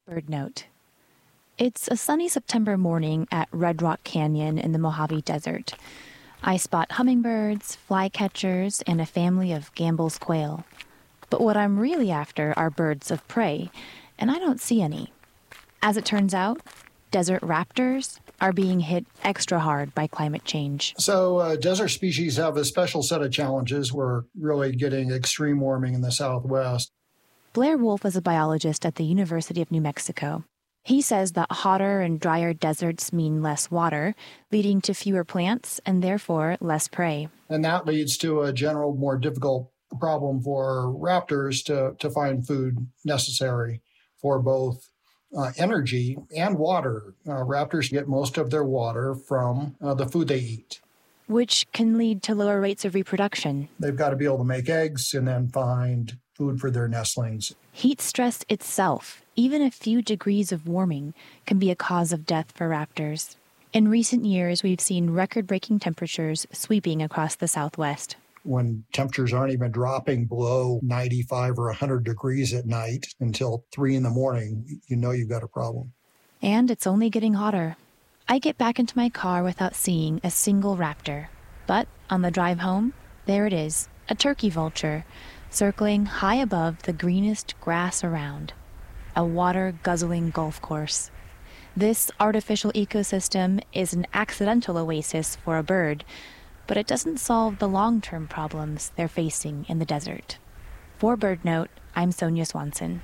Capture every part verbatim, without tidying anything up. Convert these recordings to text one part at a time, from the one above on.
BirdNote. It's a sunny September morning at Red Rock Canyon in the Mojave Desert. I spot hummingbirds, flycatchers, and a family of Gambel's quail. But what I'm really after are birds of prey, and I don't see any. As it turns out, desert raptors are being hit extra hard by climate change. So uh, desert species have a special set of challenges. We're really getting extreme warming in the Southwest. Blair Wolf is a biologist at the University of New Mexico. He says that hotter and drier deserts mean less water, leading to fewer plants and therefore less prey. And that leads to a general more difficult problem for raptors to, to find food necessary for both uh, energy and water. Uh, raptors get most of their water from uh, the food they eat, which can lead to lower rates of reproduction. They've got to be able to make eggs and then find food for their nestlings. Heat stress itself, even a few degrees of warming, can be a cause of death for raptors. In recent years, we've seen record-breaking temperatures sweeping across the Southwest. When temperatures aren't even dropping below ninety-five or one hundred degrees at night until three in the morning, you know you've got a problem. And it's only getting hotter. I get back into my car without seeing a single raptor. But on the drive home, there it is, a turkey vulture, circling high above the greenest grass around. A water-guzzling golf course. This artificial ecosystem is an accidental oasis for a bird, but it doesn't solve the long-term problems they're facing in the desert. For BirdNote, I'm Sonia Swanson.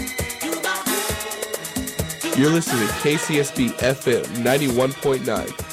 You're listening to K C S B F M ninety-one point nine.